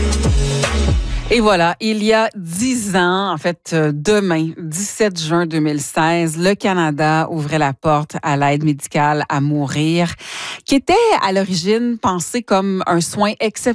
Et voilà, il y a 10 ans, en fait, demain, 17 juin 2016, le Canada ouvrait la porte à l'aide médicale à mourir, qui était à l'origine pensée comme un soin exceptionnel